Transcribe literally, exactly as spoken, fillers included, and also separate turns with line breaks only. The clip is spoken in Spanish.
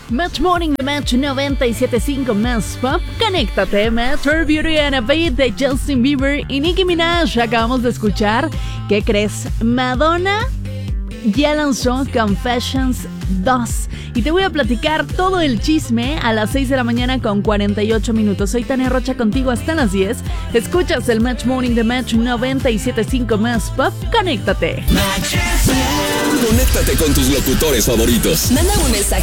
Match Morning de Match noventa y siete punto cinco más pop. Conéctate, Metro Beauty and a Beat de Justin Bieber y Nicki Minaj. Acabamos de escuchar. ¿Qué crees? Madonna ya lanzó Confessions dos. Y te voy a platicar todo el chisme a las seis de la mañana con cuarenta y ocho minutos. Soy Tania Rocha contigo hasta las diez. Escuchas el Match Morning de Match noventa y siete punto cinco más pop. Conéctate.
Conéctate con tus locutores favoritos.
Manda un mensaje